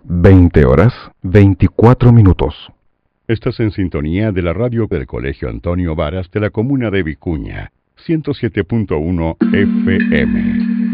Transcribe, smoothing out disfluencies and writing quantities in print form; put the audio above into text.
20 horas, 24 minutos. Estás en sintonía de la radio del Colegio Antonio Varas de la comuna de Vicuña, 107.1 FM.